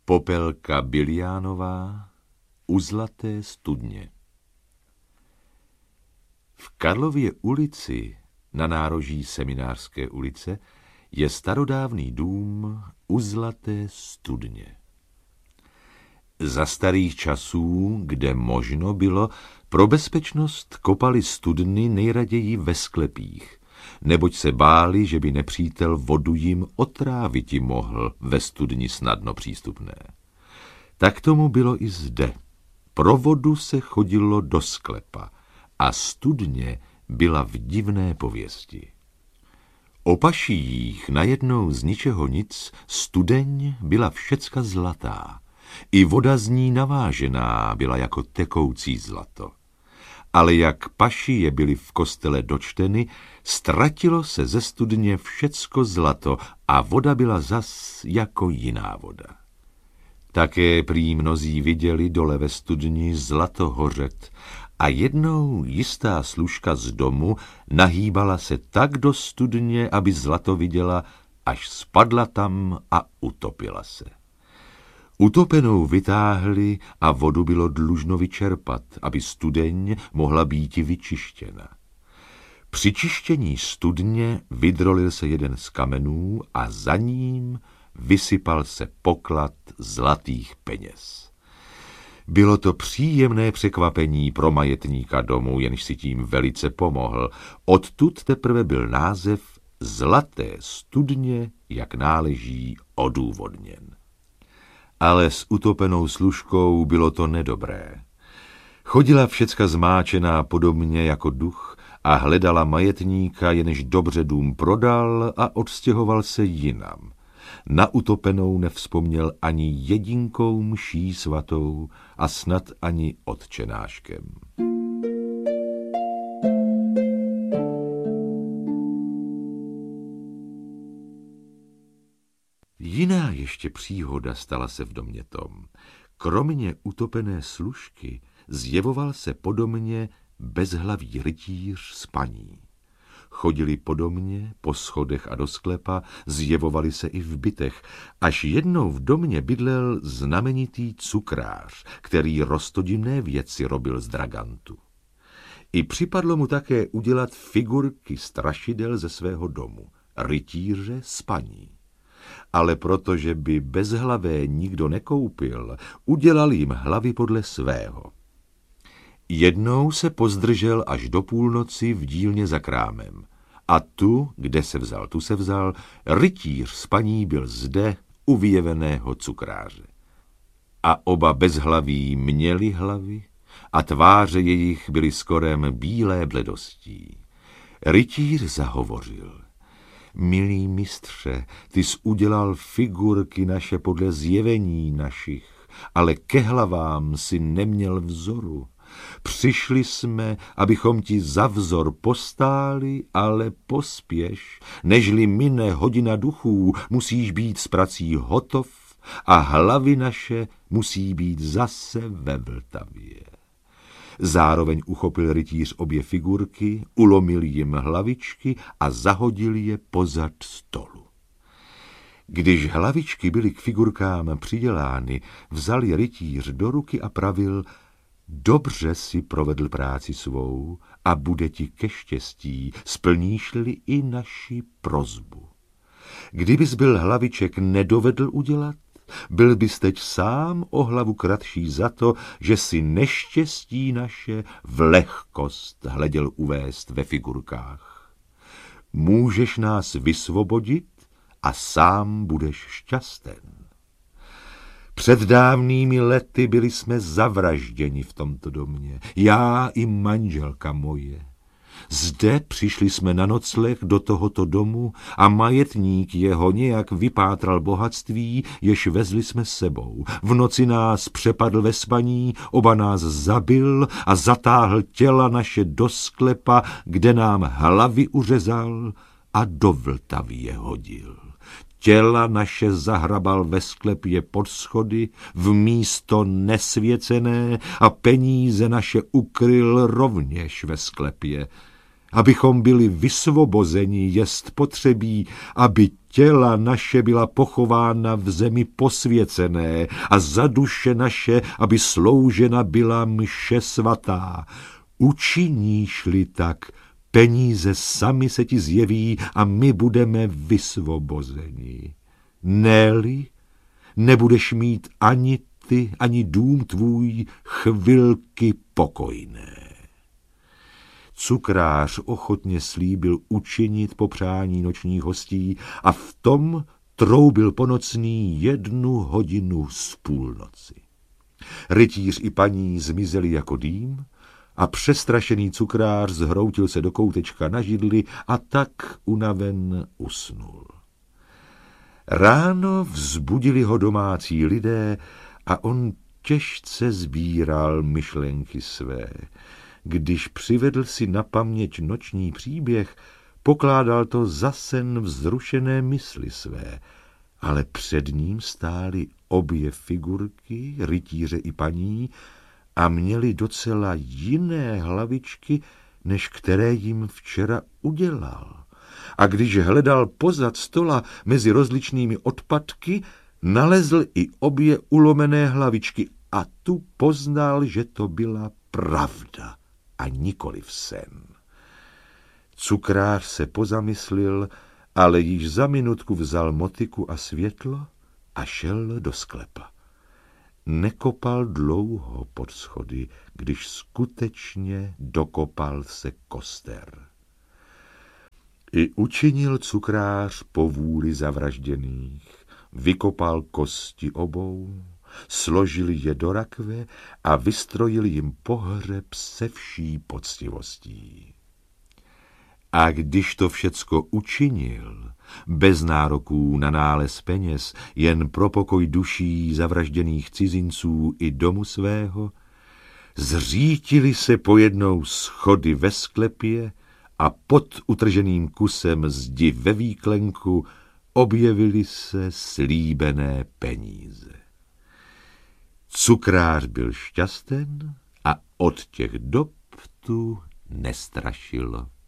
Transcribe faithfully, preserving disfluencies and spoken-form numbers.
Popelka Biliánová u Zlaté studně. V Karlově ulici na nároží Seminářské ulice je starodávný dům u Zlaté studně. Za starých časů, kde možno bylo, pro bezpečnost kopali studny nejraději ve sklepích, neboť se báli, že by nepřítel vodu jim otráviti mohl ve studni snadno přístupné. Tak tomu bylo i zde. Pro vodu se chodilo do sklepa a studně byla v divné pověsti. O pašijích najednou z ničeho nic studeň byla všecka zlatá. I voda z ní navážená byla jako tekoucí zlato. Ale jak pašije byly v kostele dočteny, ztratilo se ze studně všecko zlato a voda byla zas jako jiná voda. Také prý mnozí viděli dole ve studni zlato hořet a jednou jistá služka z domu nahýbala se tak do studně, aby zlato viděla, až spadla tam a utopila se. Utopenou vytáhli a vodu bylo dlužno vyčerpat, aby studeň mohla být vyčištěna. Při čištění studně vydrolil se jeden z kamenů a za ním vysypal se poklad zlatých peněz. Bylo to příjemné překvapení pro majetníka domu, jenž si tím velice pomohl. Odtud teprve byl název Zlaté studně, jak náleží, odůvodněn. Ale s utopenou služkou bylo to nedobré. Chodila všecka zmáčená podobně jako duch a hledala majetníka, jenž dobře dům prodal a odstěhoval se jinam. Na utopenou nevzpomněl ani jedinkou mší svatou a snad ani otčenáškem. Jiná ještě příhoda stala se v domě tom. Kromě utopené služky zjevoval se po domě bezhlavý rytíř s paní. Chodili po domě, po schodech a do sklepa, zjevovali se i v bytech, až jednou v domě bydlel znamenitý cukrář, který roztodivné věci robil z dragantu. I připadlo mu také udělat figurky strašidel ze svého domu, rytíře s paní. Ale protože by bezhlavé nikdo nekoupil, udělal jim hlavy podle svého. Jednou se pozdržel až do půlnoci v dílně za krámem. A tu, kde se vzal, tu se vzal, rytíř s paní byl zde u vyjeveného cukráře. A oba bezhlaví měli hlavy a tváře jejich byly skorem bílé bledostí. Rytíř zahovořil. Milý mistře, ty jsi udělal figurky naše podle zjevení našich, ale ke hlavám si neměl vzoru. Přišli jsme, abychom ti za vzor postáli, ale pospěš, nežli mine hodina duchů, musíš být s prací hotov a hlavy naše musí být zase ve Vltavě. Zároveň uchopil rytíř obě figurky, ulomil jim hlavičky a zahodil je pozad stolu. Když hlavičky byly k figurkám přidělány, vzal je rytíř do ruky a pravil: dobře si provedl práci svou a bude ti ke štěstí, splníš-li i naši prozbu. Kdybys byl hlaviček nedovedl udělat, byl bys teď sám o hlavu kratší za to, že si neštěstí naše v lehkost hleděl uvést ve figurkách. Můžeš nás vysvobodit a sám budeš šťasten. Před dávnými lety byli jsme zavražděni v tomto domě, já i manželka moje. Zde přišli jsme na nocleh do tohoto domu a majetník jeho nějak vypátral bohatství, jež vezli jsme sebou. V noci nás přepadl ve spaní, oba nás zabil a zatáhl těla naše do sklepa, kde nám hlavy uřezal a do Vltavy je hodil. Těla naše zahrabal ve sklepě pod schody, v místo nesvěcené a peníze naše ukryl rovněž ve sklepě. Abychom byli vysvobozeni, jest potřebí, aby těla naše byla pochována v zemi posvěcené a za duše naše, aby sloužena byla mše svatá. Učiníš-li tak, peníze sami se ti zjeví a my budeme vysvobozeni. Ne-li, nebudeš mít ani ty, ani dům tvůj chvilky pokojné. Cukrář ochotně slíbil učinit popřání nočních hostí a v tom troubil ponocný jednu hodinu z půlnoci. Rytíř i paní zmizeli jako dým a přestrašený cukrář zhroutil se do koutečka na židli a tak unaven usnul. Ráno vzbudili ho domácí lidé a on těžce sbíral myšlenky své. Když přivedl si na paměť noční příběh, pokládal to za sen vzrušené mysli své, ale před ním stály obě figurky, rytíře i paní, a měli docela jiné hlavičky, než které jim včera udělal. A když hledal pozad stola mezi rozličnými odpadky, nalezl i obě ulomené hlavičky a tu poznal, že to byla pravda a nikoliv sen. Cukrář se pozamyslil, ale již za minutku vzal motyku a světlo a šel do sklepa. Nekopal dlouho pod schody, když skutečně dokopal se koster. I učinil cukrář po vůli zavražděných, vykopal kosti obou, složil je do rakve a vystrojil jim pohřeb se vší poctivostí. A když to všecko učinil, bez nároků na nález peněz, jen pro pokoj duší zavražděných cizinců i domu svého, zřítili se pojednou schody ve sklepě a pod utrženým kusem zdi ve výklenku objevily se slíbené peníze. Cukrář byl šťasten a od těch dob tu nestrašilo.